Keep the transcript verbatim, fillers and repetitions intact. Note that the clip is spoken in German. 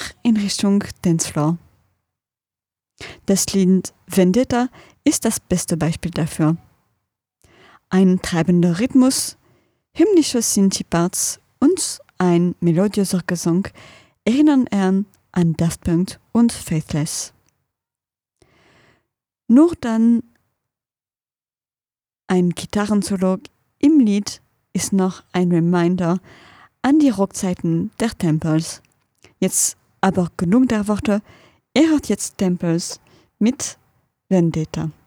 in Richtung Dancefloor. Das Lied Vendetta ist das beste Beispiel dafür. Ein treibender Rhythmus, hymnische Synthi-Parts und ein melodiöser Gesang erinnern an Daft Punk und Faithless. Nur dann ein Gitarrensolo im Lied ist noch ein Reminder an die Rockzeiten der Temples. Jetzt aber genug der Worte, er hört jetzt Temples mit Vendetta.